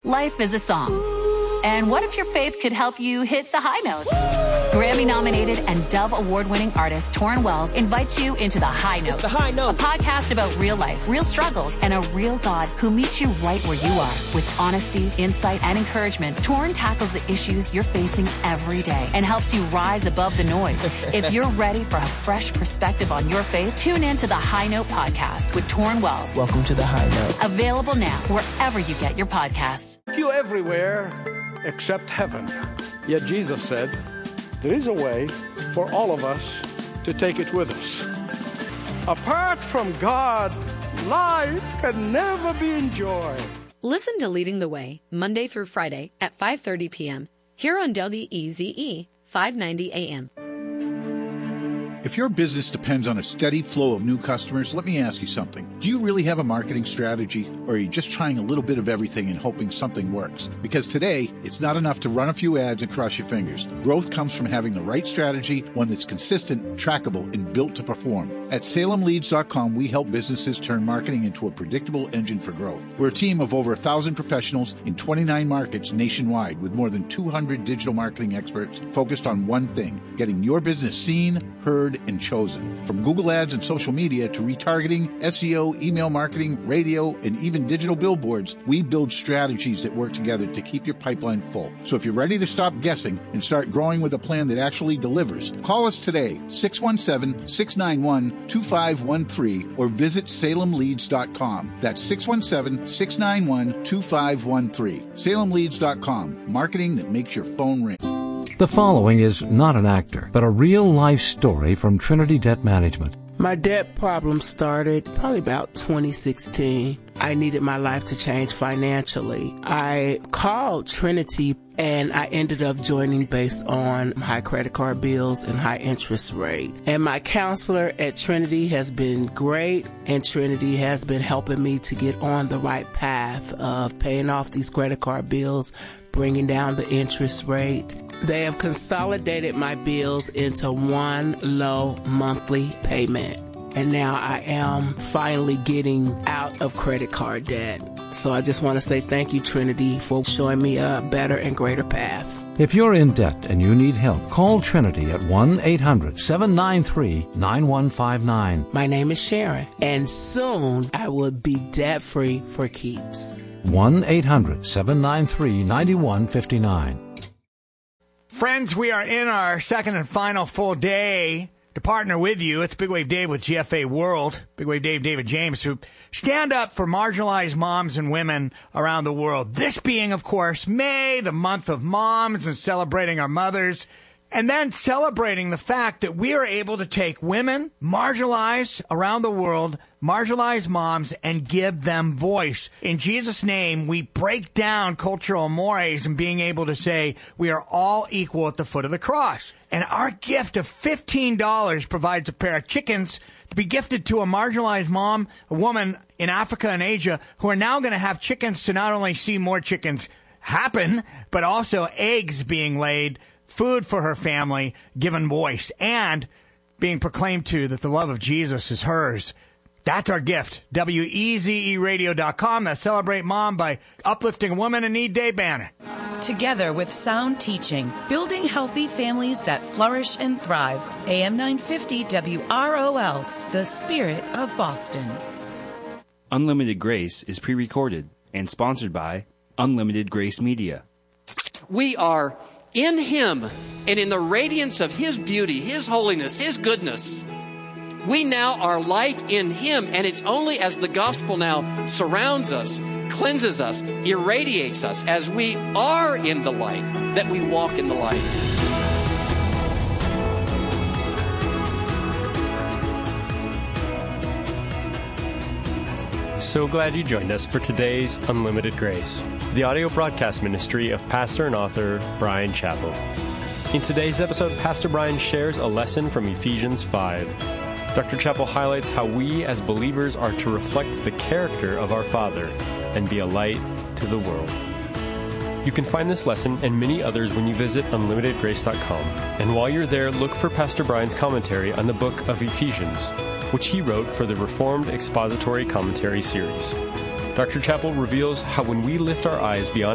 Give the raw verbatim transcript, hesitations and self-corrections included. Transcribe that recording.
Life is a song. And what if your faith could help you hit the high notes? Grammy-nominated and Dove Award-winning artist Torrin Wells invites you into The High Note. It's The High Note. A podcast about real life, real struggles, and a real God who meets you right where you are. With honesty, insight, and encouragement, Torrin tackles the issues you're facing every day and helps you rise above the noise. If you're ready for a fresh perspective on your faith, tune in to The High Note podcast with Torrin Wells. Welcome to The High Note. Available now wherever you get your podcasts. You everywhere except heaven. Yet Jesus said, there is a way for all of us to take it with us. Apart from God, life can never be enjoyed. Listen to Leading the Way, Monday through Friday at five thirty p.m. here on W E Z E, five ninety A M. If your business depends on a steady flow of new customers, let me ask you something. Do you really have a marketing strategy, or are you just trying a little bit of everything and hoping something works? Because today, it's not enough to run a few ads and cross your fingers. Growth comes from having the right strategy, one that's consistent, trackable, and built to perform. At Salem Leads dot com, we help businesses turn marketing into a predictable engine for growth. We're a team of over one thousand professionals in twenty-nine markets nationwide with more than two hundred digital marketing experts focused on one thing, getting your business seen, heard, and chosen. From Google Ads and social media to retargeting, S E O, email marketing, radio, and even digital billboards, we build strategies that work together to keep your pipeline full. So if you're ready to stop guessing and start growing with a plan that actually delivers, call us today, six one seven, six nine one, two five one three, or visit Salem Leads dot com. That's six one seven, six nine one, two five one three. Salem Leads dot com. Marketing that makes your phone ring. The following is not an actor, but a real-life story from Trinity Debt Management. My debt problem started probably about twenty sixteen. I needed my life to change financially. I called Trinity and I ended up joining based on high credit card bills and high interest rate. And my counselor at Trinity has been great, and Trinity has been helping me to get on the right path of paying off these credit card bills, bringing down the interest rate. They have consolidated my bills into one low monthly payment. And now I am finally getting out of credit card debt. So I just want to say thank you, Trinity, for showing me a better and greater path. If you're in debt and you need help, call Trinity at one eight hundred, seven nine three, nine one five nine. My name is Sharon, and soon I will be debt-free for keeps. one eight hundred, seven nine three, nine one five nine. Friends, we are in our second and final full day to partner with you. It's Big Wave Dave with G F A World, Big Wave Dave, David James, who stand up for marginalized moms and women around the world. This being, of course, May, the month of moms, and celebrating our mothers. And then celebrating the fact that we are able to take women, marginalized around the world, marginalized moms, and give them voice. In Jesus' name, we break down cultural mores and being able to say we are all equal at the foot of the cross. And our gift of fifteen dollars provides a pair of chickens to be gifted to a marginalized mom, a woman in Africa and Asia, who are now going to have chickens to not only see more chickens happen, but also eggs being laid, food for her family, given voice, and being proclaimed to that the love of Jesus is hers. That's our gift. W E Z E radio dot com. That Celebrate Mom by uplifting a woman in need day banner. Together with sound teaching, building healthy families that flourish and thrive. A M nine fifty W R O L, the spirit of Boston. Unlimited Grace is pre-recorded and sponsored by Unlimited Grace Media. We are in Him, and in the radiance of His beauty, His holiness, His goodness, we now are light in Him, and it's only as the gospel now surrounds us, cleanses us, irradiates us, as we are in the light, that we walk in the light. So glad you joined us for today's Unlimited Grace, the audio broadcast ministry of pastor and author Bryan Chapell. In today's episode, Pastor Bryan shares a lesson from Ephesians five. Doctor Chapell highlights how we as believers are to reflect the character of our Father and be a light to the world. You can find this lesson and many others when you visit unlimited grace dot com. And while you're there, look for Pastor Bryan's commentary on the book of Ephesians, which he wrote for the Reformed Expository Commentary series. Doctor Chapell reveals how when we lift our eyes beyond